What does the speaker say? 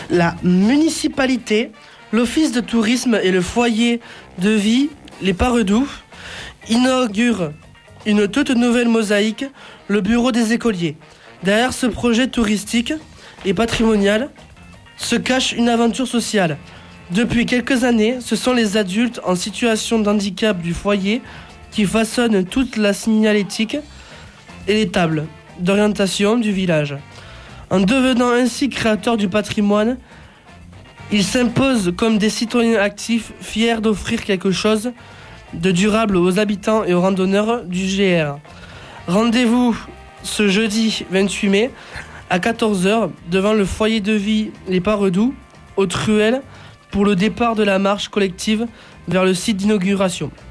La municipalité, l'office de tourisme et le foyer de vie Les Paredoux inaugurent une toute nouvelle mosaïque, le bureau des écoliers. Derrière ce projet touristique et patrimonial se cache une aventure sociale. Depuis quelques années, ce sont les adultes en situation de handicap du foyer qui façonnent toute la signalétique et les tables d'orientation du village. En devenant ainsi créateurs du patrimoine, ils s'imposent comme des citoyens actifs, fiers d'offrir quelque chose de durable aux habitants et aux randonneurs du GR. Rendez-vous ce jeudi 28 mai à 14h devant le foyer de vie Les Paredoux, aux Truelles, pour le départ de la marche collective vers le site d'inauguration.